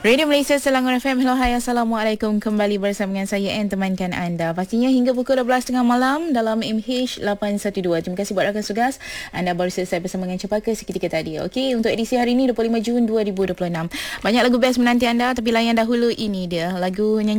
Radio Malaysia Selangor FM. Hello, hai, Assalamualaikum. Kembali bersama dengan saya Anne, temankan anda pastinya hingga pukul 12.30 malam dalam MH812. Terima kasih buat rakan tugas. Anda baru selesai bersama dengan Cepaka seketika tadi. Okey, untuk edisi hari ini 25 Jun 2026. Banyak lagu best menanti anda, tapi layan dahulu ini dia lagu nyanyi